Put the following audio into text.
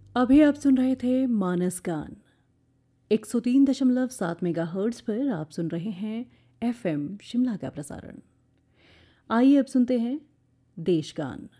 अभी आप सुन रहे थे मानस गान 103.7 मेगाहर्ट्ज़ पर आप सुन रहे हैं एफएम शिमला का प्रसारण। आइए अब सुनते हैं देश गान।